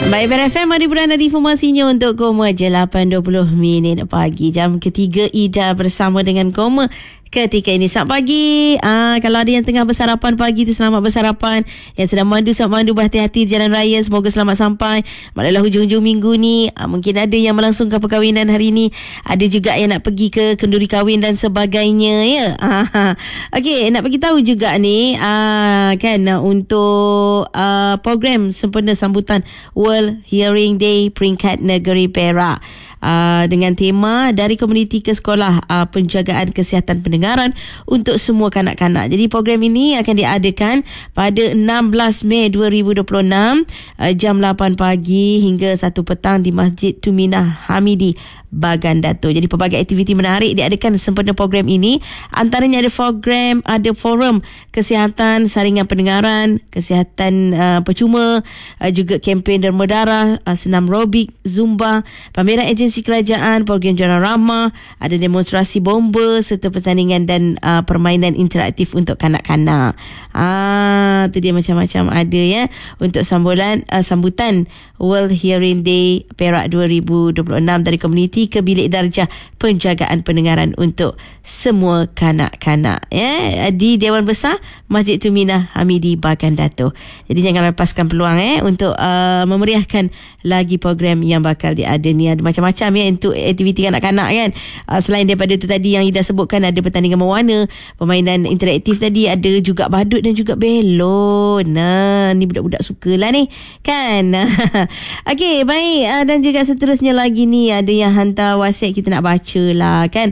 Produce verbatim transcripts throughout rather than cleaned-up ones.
Baik, Bar F M, mari beranda di informasinya untuk Koma je lapan dua puluh minit pagi. Jam ketiga Ida bersama dengan Koma ketika ini. Selamat pagi. Ah, kalau ada yang tengah bersarapan pagi tu, selamat bersarapan. Yang sedang mandu, selamat mandu, berhati-hati di jalan raya. Semoga selamat sampai. Maklumlah hujung-hujung minggu ni, ah, mungkin ada yang melangsungkan perkahwinan hari ni. Ada juga yang nak pergi ke kenduri kahwin dan sebagainya, ya. Ah, okey, nak bagi tahu juga ni, ah, kan, untuk ah, program sempena sambutan World Hearing Day peringkat negeri Perak. Uh, dengan tema dari komuniti ke sekolah, uh, penjagaan kesihatan pendengaran untuk semua kanak-kanak. Jadi program ini akan diadakan pada enam belas Mei dua ribu dua puluh enam, uh, jam lapan pagi hingga satu petang di Masjid Tuminah Hamidi, Bagan Datuk. Jadi pelbagai aktiviti menarik diadakan sempena program ini. Antaranya ada program, ada forum kesihatan saringan pendengaran, kesihatan uh, percuma, uh, juga kempen derma darah, uh, senam robik, zumba, pameran agensi kerajaan, program jualan ramah, ada demonstrasi bomba serta pertandingan dan uh, permainan interaktif untuk kanak-kanak. Ah, tu dia macam-macam ada, ya, untuk sambutan uh, sambutan World Hearing Day Perak dua ribu dua puluh enam dari komuniti ke bilik darjah penjagaan pendengaran untuk semua kanak-kanak, ya, di Dewan Besar Masjid Tuminah Hamidi, Bagan Datuk. Jadi jangan lepaskan peluang, eh, untuk uh, memeriahkan lagi program yang bakal diada ni. Ada macam-macam, ya, untuk aktiviti kanak-kanak, kan. Uh, selain daripada tu tadi yang Ida sebutkan, ada pertandingan mewarna, permainan interaktif tadi, ada juga badut dan juga belon. Nah, ni budak-budak sukalah ni, kan. Okey, baik, uh, dan juga seterusnya lagi ni, ada yang hantar WhatsApp, kita nak baca lah, kan.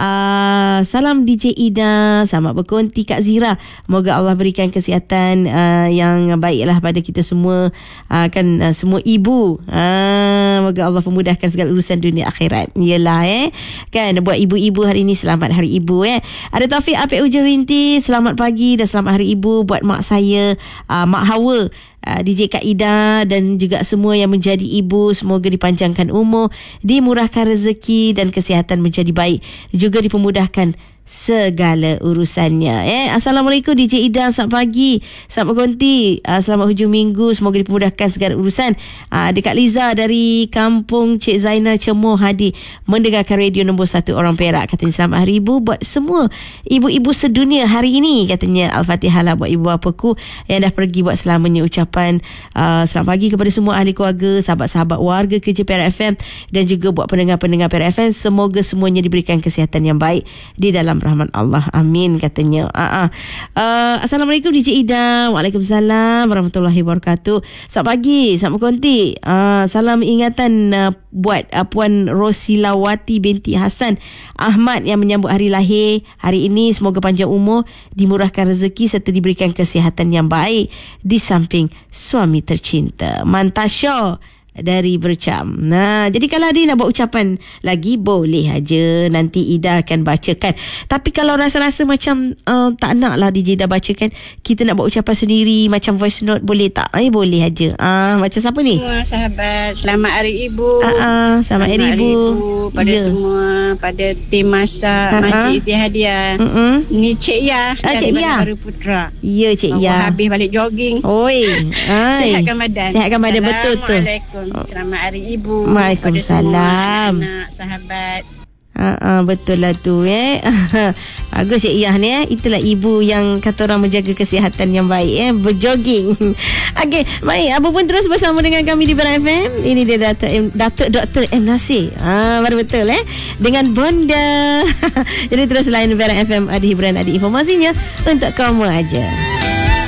Uh, salam D J Ida, selamat berkonti Kak Zira. Moga Allah berikan kesihatan uh, yang baiklah pada kita semua, uh, kan, uh, semua ibu. Uh, moga Allah pemudahkan segala urusan dunia akhirat. Yelah, eh, kan, buat ibu-ibu hari ni, selamat hari ibu, eh. Ada Taufik Apik Ujung Rinti, selamat pagi dan selamat hari ibu buat mak saya, uh, Mak Hawa, uh, D J Kak Ida dan juga semua yang menjadi ibu. Semoga dipanjangkan umur, dimurahkan rezeki dan kesihatan menjadi baik, juga dipermudahkan segala urusannya, eh. Assalamualaikum D J Ida, selamat pagi, selamat berkonti, uh, selamat hujung minggu, semoga dipermudahkan segala urusan. uh, Dekat Liza dari Kampung Cik Zainal Cemoh Hadi, mendengarkan radio nombor satu orang Perak. Katanya selamat hari ibu buat semua ibu-ibu sedunia hari ini. Katanya Al-Fatihah lah buat ibu bapaku yang dah pergi buat selamanya. Ucapan uh, selamat pagi kepada semua ahli keluarga, sahabat-sahabat warga kerja Perak F M, dan juga buat pendengar-pendengar Perak F M. Semoga semuanya diberikan kesihatan yang baik di dalam rahmat Allah, amin, katanya. uh, uh. Uh, Assalamualaikum D J Ida. Waalaikumsalam warahmatullahi wabarakatuh. Selamat pagi, selamat berkonti. uh, Salam ingatan uh, buat uh, Puan Rosilawati binti Hasan Ahmad yang menyambut hari lahir hari ini. Semoga panjang umur, dimurahkan rezeki serta diberikan kesihatan yang baik di samping suami tercinta. Mantasya dari Bercam. Nah, jadi kalau ada nak buat ucapan lagi, boleh aja, nanti Ida akan bacakan. Tapi kalau rasa-rasa macam uh, tak nak lah D J Ida bacakan, kita nak buat ucapan sendiri macam voice note, boleh tak? Eh, boleh aja. Ah, macam siapa ni? Semua sahabat, selamat Hari Ibu. Ah, ah, selamat, selamat Hari, Hari Ibu. Ibu pada yeah. semua, pada tim masak ah, Masjid ah. Ittihadiah. Mm-mm. Ni Cik Yah ah, dari Cik Yah Baru Putra. Ya, Cik Baru Yah. habis balik jogging. Oi. Sihatkan badan. Sihatkan badan, betul tu. Assalamualaikum. Selamat Hari Ibu. Waalaikumsalam. Anak sahabat. Ha, ha, betul lah tu, eh. Bagus Cik Yah ni, eh. Itulah ibu yang kata orang menjaga kesihatan yang baik, eh. Berjoging. Okey, baik, apa pun terus bersama dengan kami di Baran F M. Ini dia Datuk M, Datuk Doktor M Nasir. Ha, baru betul, eh. Dengan Bonda. Jadi terus lain Baran F M, ada hiburan, ada informasinya untuk kamu aja.